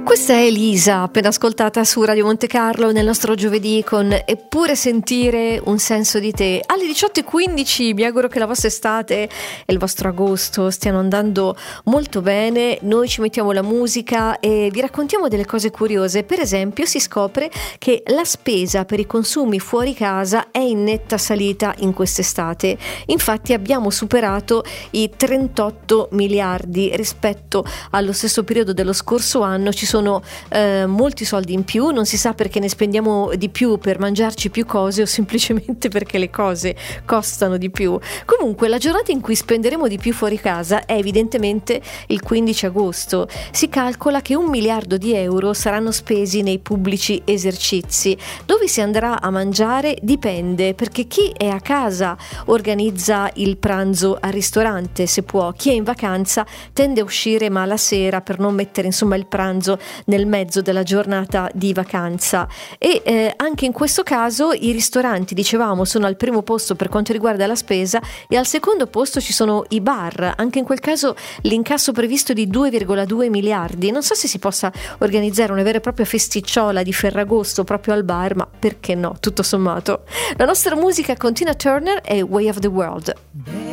Questa è Elisa, appena ascoltata su Radio Monte Carlo nel nostro giovedì con Eppure sentire un senso di te. Alle 18:15 mi auguro che la vostra estate e il vostro agosto stiano andando molto bene. Noi ci mettiamo la musica e vi raccontiamo delle cose curiose. Per esempio, si scopre che la spesa per i consumi fuori casa è in netta salita in quest'estate. Infatti abbiamo superato i 38 miliardi rispetto allo stesso periodo dello scorso anno. Ci sono molti soldi in più, non si sa perché ne spendiamo di più per mangiarci più cose o semplicemente perché le cose costano di più. Comunque la giornata in cui spenderemo di più fuori casa è evidentemente il 15 agosto. Si calcola che 1 miliardo di euro saranno spesi nei pubblici esercizi. Dove si andrà a mangiare dipende, perché chi è a casa organizza il pranzo al ristorante se può, chi è in vacanza tende a uscire ma la sera per non mettere insomma il pranzo nel mezzo della giornata di vacanza. E anche in questo caso i ristoranti, dicevamo, sono al primo posto per quanto riguarda la spesa e al secondo posto ci sono i bar. Anche in quel caso l'incasso previsto è di 2,2 miliardi. Non so se si possa organizzare una vera e propria festicciola di Ferragosto proprio al bar, ma perché no, tutto sommato. La nostra musica con Tina Turner è Way of the World.